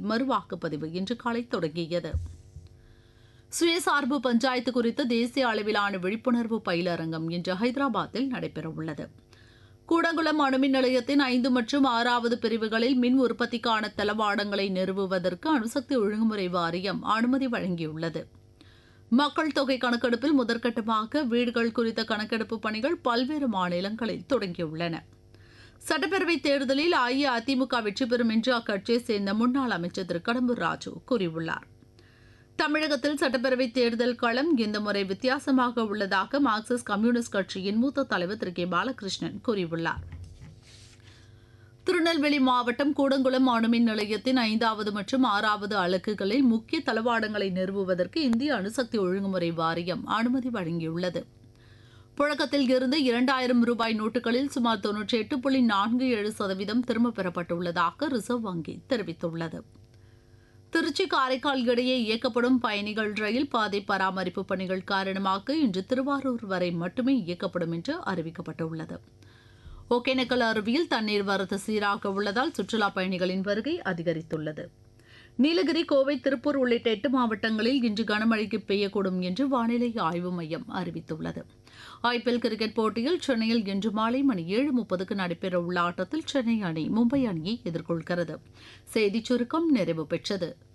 மறுவாக்குப்பதிவு இன்று காலை தொடங்கியது. சுயசார்பு பஞ்சாயத்து குறித்த தேசிய அளவிலான விழிப்புணர்வு பயிலரங்கம் இன்று ஹைதராபாத்தில் நடைபெறவுள்ளது. கூடங்குளம் அணுமின் நிலையத்தின் 5 மற்றும் 6வது பிரிவுகளில் மின் உற்பத்திக்கான தளவாடங்களை நிறுவுவதற்கு அணுசக்தி ஒழுங்குமுறை வாரியம் அனுமதி வழங்கியுள்ளது. மக்கள் தொகை கணக்கெடுப்பில் முதற்கட்டமாக வீடுகள் குறித்த கணக்கெடுப்பு பணிகள் பல்வேறு மாநிலங்களில் தொடங்கியுள்ளன. சட்டப்பேரவைத் தேர்தலில் அஇஅதிமுக வெற்றி பெறும் என்று அக்கட்சியைச் சேர்ந்த முன்னாள் அமைச்சர் திரு கடம்பூர் ராஜு கூறியுள்ளார். தமிழகத்தில் சட்டப்பேரவைத் தேர்தல் களம் இந்த முறை வித்தியாசமாக உள்ளதாக மார்க்சிஸ்ட் கம்யூனிஸ்ட் கட்சியின் மூத்த தலைவர் திரு கே பாலகிருஷ்ணன் கூறியுள்ளார். திருநெல்வேலி மாவட்டம் கூடங்குளம் அணுமின் நிலையத்தின் 5வது மற்றும் 6வது அலகுகளில் முக்கிய தளவாடங்களை நிறுவுவதற்கு இந்திய அணுசக்தி ஒழுங்குமுறை வாரியம் அனுமதி வழங்கியுள்ளது. புழக்கத்தில் இருந்து 2000 ரூபாய் நோட்டுகளில் சுமார் 98.47% திரும்பப் பெறப்பட்டுள்ளதாக ரிசர்வ் வங்கி தெரிவித்துள்ளது. திருச்சி காரைக்கால் இடையே இயக்கப்படும் பயணிகள் ரயில் பாதை பராமரிப்பு பணிகள் காரணமாக இன்று திருவாரூர் வரை மட்டுமே இயக்கப்படும் என்று அறிவிக்கப்பட்டுள்ளது. ஒகேனக்கல் அருவியில் தண்ணீர் வரத்து சீராக உள்ளதால் சுற்றுலாப் பயணிகளின் வருகை அதிகரித்துள்ளது. நீலகிரி, கோவை, திருப்பூர் உள்ளிட்ட 8 மாவட்டங்களில் இன்று கனமழைக்கு பெய்யக்கூடும் என்று வானிலை ஆய்வு மையம் அறிவித்துள்ளது. IPL கிரிக்கெட் போட்டியில் சென்னையில் இன்று மாலை மணி 7:30க்கு நடைபெறவுள்ள ஆட்டத்தில் சென்னை அணி மும்பை அணியை எதிர்கொள்கிறது. செய்திச் சுருக்கம் நிறைவு பெற்றது.